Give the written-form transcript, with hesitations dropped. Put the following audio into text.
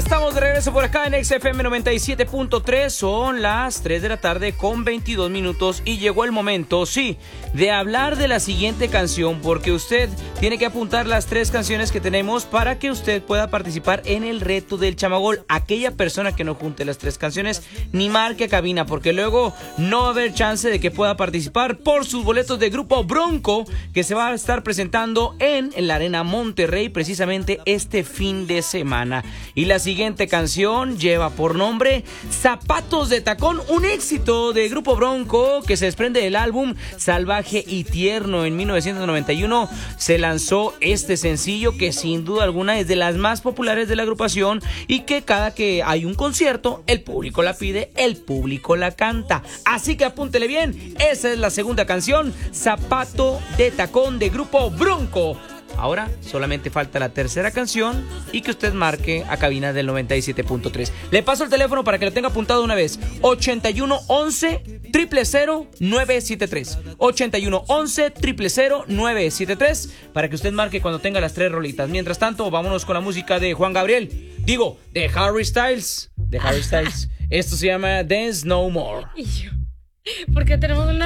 estamos de regreso por acá en XFM 97.3. Son las 3 de la tarde con 22 minutos y llegó el momento, sí, de hablar de la siguiente canción, porque usted tiene que apuntar las 3 canciones que tenemos para que usted pueda participar en el reto del chamagol. Aquella persona que no junte las 3 canciones ni marque a cabina, porque luego no va a haber chance de que pueda participar por sus boletos de Grupo Bronco, que se va a estar presentando en la Arena Monterrey precisamente este fin de semana. Y la siguiente canción lleva por nombre Zapatos de Tacón, un éxito de Grupo Bronco que se desprende del álbum Salvaje y Tierno. En 1991 se lanzó este sencillo que sin duda alguna es de las más populares de la agrupación y que cada que hay un concierto el público la pide, el público la canta. Así que apúntele bien, esa es la segunda canción, Zapato de Tacón de Grupo Bronco. Ahora solamente falta la tercera canción y que usted marque a cabina del 97.3. Le paso el teléfono para que lo tenga apuntado una vez. 8111 000 973. 8111 000 973 para que usted marque cuando tenga las 3 rolitas. Mientras tanto, vámonos con la música de Juan Gabriel. Digo, de Harry Styles. Esto se llama Dance No More. Porque tenemos una